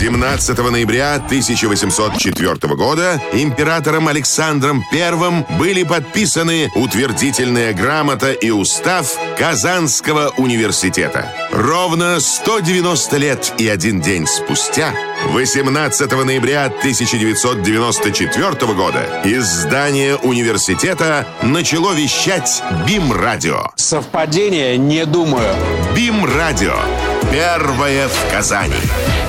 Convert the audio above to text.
17 ноября 1804 года императором Александром I были подписаны утвердительная грамота и устав Казанского университета. Ровно 190 лет и 1 день спустя, 18 ноября 1994 года, из здания университета начало вещать БИМ-радио. Совпадение? Не думаю. БИМ-радио. Первое в Казани.